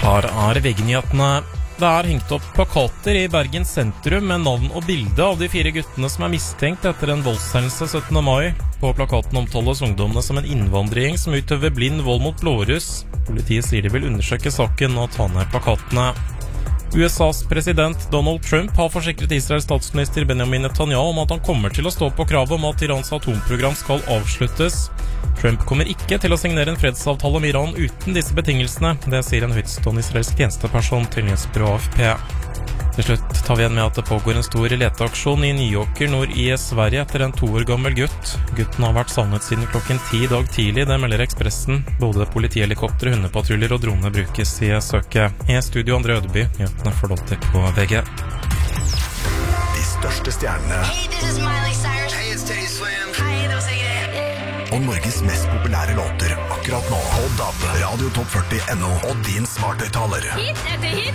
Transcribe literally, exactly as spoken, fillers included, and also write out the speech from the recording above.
Her er V G-nyhetene. Det er hengt opp plakater i Bergen sentrum med navn og bilde av de fire guttene som er mistenkt etter en voldshendelse syttende mai. På plakaten omtales ungdommene som en innvandrergjeng som utøver blind vold mot blåruss. Politiet sier de vil undersøke saken og ta ned plakatene. U S A's president Donald Trump har forsikret Israels statsminister Benjamin Netanyahu om at han kommer til å stå på kravet om at Irans atomprogram skal avsluttes. Trump kommer ikke til å signere en fredsavtale med Iran uten disse betingelsene. Det sier en høytstående israelsk tjenesteperson til nyhetsbyrået A F P. Til slutt tar vi igjen med at det pågår en stor leteaksjon i Nyåker nord i Sverige etter en to år gammel gutt. Gutten har vært savnet siden klokken ti i dag tidlig, det melder Ekspressen. Både politihelikopter, hundepatruljer og droner brukes i søket. I studio André Ødeby, nyhetene får alltid på V G. De største stjernene. Hey, this is Miley Cyrus. Hey, it's Teddy Slim. Hei, det var Sigrid. Og Norges mest populære låter akkurat nå. På D A B, Radio Topp førti punktum N O og din smarthøyttaler. Hit etter hit